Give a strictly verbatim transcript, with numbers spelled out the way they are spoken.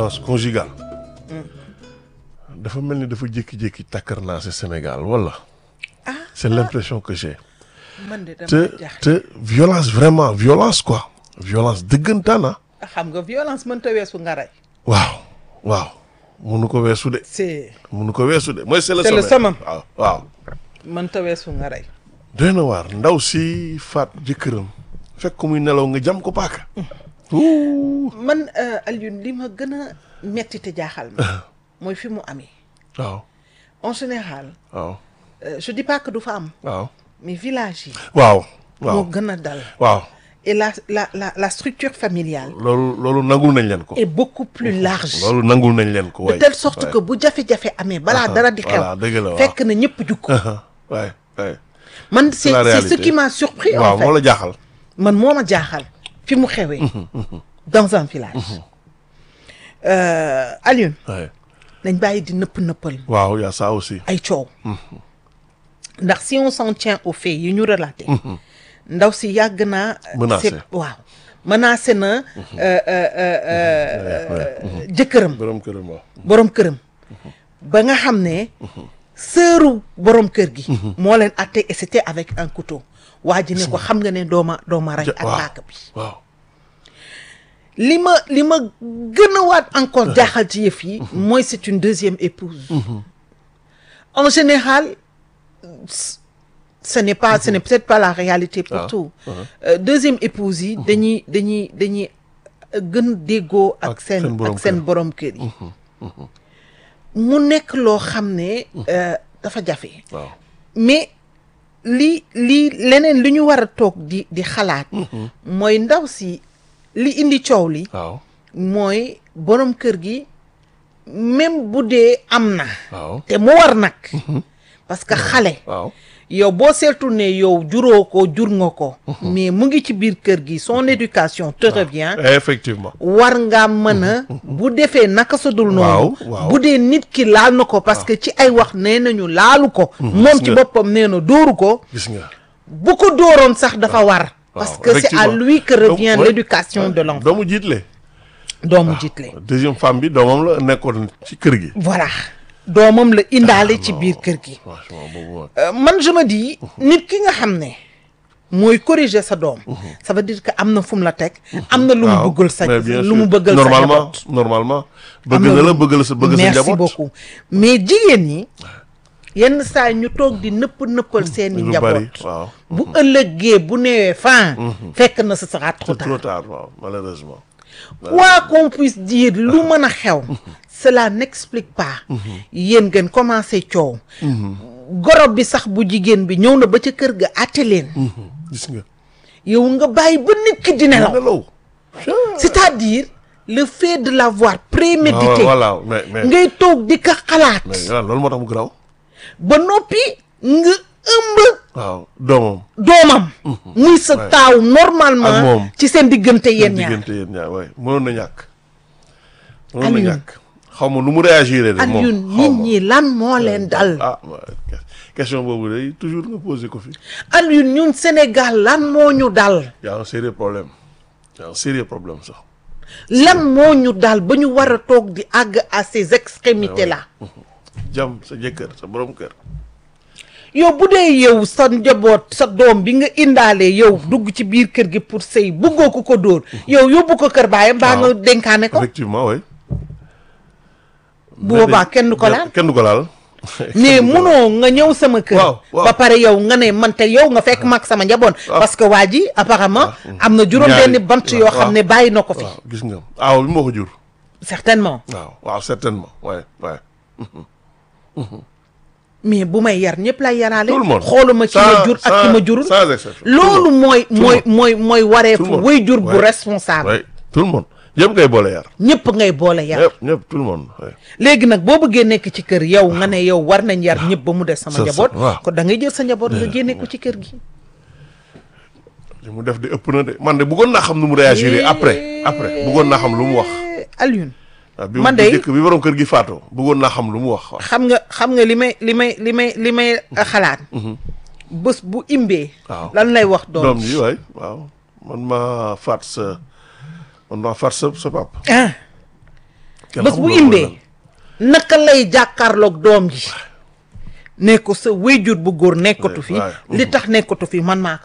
violence conjugale. dafa mel ni dafa jékki-jékki takkar naa si Sénégal wala. ah c'est l'impression que j'ai. man de dama te jaaxle. te violence vraiment violence quoi. violence dëggantaan ah. xam nga violence mënta weesu nga rey. waaw waaw. munu ko weesu de. c'est munu ko weesu de mooy c'est le c'est le summum. summum. waaw waaw. mënta weesu nga rey. doy na waar ndaw si faat jëkkëram. fekk ko muy nelaw nga jam ko paaka. Ouh. man euh, Alioune li ma gën a metti te jaaxal ma mooy fi mu amee. waaw en général waaw euh, je dis pas que du fa am waaw. mais village yi. waaw moo waaw gën a dal. waaw. et la la la la structure familiale loolu loolu nangul nañ leen ko. est beaucoup plus large. loolu nangul nañ leen ko. de waay telle sorte waay. que bu jafe-jafe amee balaa dara di xew. voilà dëgg la waaw. fekk na ñëpp jukk. waay waay. man c'est la c'est ce réalité. qui m'a surpris en waaw fait. moo la jaaxal. man moo ma jaaxal fi mu xewee. dans un village. Euh, Alioune waay. nañ bàyyi di nëpp nëppal waaw y a ça aussi. ay coow. ndax si on s'en tient aux faits yi ñu relaté. ndaw si yàgg naa. Menacé. c'est- waaw menacé na. euh, euh, euh, euh, jëkkëram borom këram waaw. borom këram. ba nga xam ne. sëru borom kër gi. moo leen atte et c'était avec un couteau. waa ji ne ko xam nga ne dooma dooma rey ak waaw paaka bi. waaw. li ma li ma gën a waat encore jaaxal ci yëf yi. mooy c'est une deuxième épouse. en général c- ce n'est pas ce n'est peut-être pas la réalité pour Ah, tout. Euh, deuxième épouse yi dañuy dañuy dañuy gën déggoo ak Ak seen seen borom ak seen kër. borom kër yi. mu nekk loo xam ne euh, dafa jafe. waaw. mais li li leneen li ñu war a toog di di xalaat. mooy ndaw si li indi coow li. waaw. mooy borom kër gi même bu dee am na. waaw. te mu war nag. parce que xale. waaw. yow boo seetu ne yow juróo ko jur nga ko. mais mu ngi ci biir kër gi son éducation te revient. effectivement. war nga mën a. bu defee naka sa dul noonu. waaw, waaw. bu dee nit ki laal na ko parce que ci ay wax nee nañu laalu ko. moom ci nga. boppam nee na dóoru ko. gis nga. bu ko dóoroon sax dafa war. parce waaw, que c'est à effectivement. lui que revient Donc, ouais, l'éducation ouais. de l'enfant. doomu jiitle. doomu jiitle. deuxième femme bi doomam la nekkoon ci kër gi. voilà doomam la indaale ci biir kër gi. franchement boobu moom. Euh, man je me dis nit ki nga xam ne mooy corriger sa doom. ça veut dire que am na fu mu la teg. am na lu mu waaw, bëggal sa mais bien lu sûr. mu bëggal sa normalement njaboot. normalement. Am bëgg na la lu- bëgg la sa bëgg sa merci njaboot. beaucoup mais jigéen ñi yenn saa yi ñu toog di nëpp nëppal seeni lu bari njaboot. waaw. bu ëllëgee bu newee fan. fekk na ce sera trop c'est trop tard. tard waaw malheureusement. quoi qu'on puisse dire lu mën a xew. cela n'explique pas. yéen ngeen commencé coow. gorob bi sax bu jigéen bi ñëw na ba ca kër ga àtte leen. gis nga. yow nga bàyyi ba nit ki di nelaw. nelaw. c'est-à-dire le fait de l'avoir prémédité. voilà mais mais ngay toog di ko xalaat. mais yàlla loolu moo tax mu garaaw. ba noppi nga ëmb waaw doomam. doomam. muy sa Ouais. taaw Ak moom. normalement. ci seen diggante yéen seen ñaar. diggante yéen ñaar waay mënoon na ñàkk. mënoon na Alioune. ñàkk. xaw ma nu mu réagir de moom Alioune xaw nit ma. ñi lan moo leen dal. ah ouais, question boobu day toujours nga posé ko fi. Alioune ñun Sénégal lan moo ñu dal. y a un sérieux problème y a un sérieux problème sax. lan moo ñu dal ba ñu war a toog di àgg à ces extrémités là. jam sa jëkkër sa borom kër. yow bu dee yow sa njaboot sa doom bi nga indaale yow dugg ci biir kër gi pour sëy bëggoo ko ko dóor. yow yóbbu ko kër baayam mbaa nga waaw. dénkaane ko. effectivement oui. bu boobaa kenn du ko laal. kenn du ko laal. mais munoo nga ñëw sama kër. waaw, waaw. ba pare yow nga ne man te yow nga fekk mag sama njaboot. parce que waa ji apparemment am na juróom benn Ñaari- bant yoo waaw. xam ne bàyyi na ko fi. waaw gis nga aaw bi moo ko jur. certainement. waaw waaw certainement ouais ouais. mais bu may yar ñëpp lay yaraale. tout le monde xooluma ki ma jur ak ki ma jurul. sans exception. loolu mooy le mooy mooy mooy wareefu Tout le monde. way jur bu Ouais. responsable. oui tout le monde ñëpp ngay boole yar. ñëpp ngay boole yar. ñëpp ñëpp tout le monde. ouais. léegi nag boo bëggee nekk ci kër yow nga ne yow war nañ yar ñëpp ba mu des sama Ça, ça, njaboot. waaw. kon da ngay jël sa njaboot nga génne ko ci kër gi. li mu def de ëpp na de man de bëggoon naa xam nu mu réagir après après bëggoon naa xam lu mu wax. Alioune. waaw bi Man bi de- njëkk bi borom kër gi faatoo bëggoon naa xam lu mu wax. waaw. xam nga xam nga li may li may li may li may xalaat. bés bu imbee. waaw. lan lay wax doom doom ji waay waaw man maa faat sa man maa faat sa sa papa. ah Kenn bés xamul bu loolu mooy imbee naka lay jàkkaarloog doom ji ne ko sa wéyjur bu góor nekkatu fi waay. li tax nekkatu fi man maa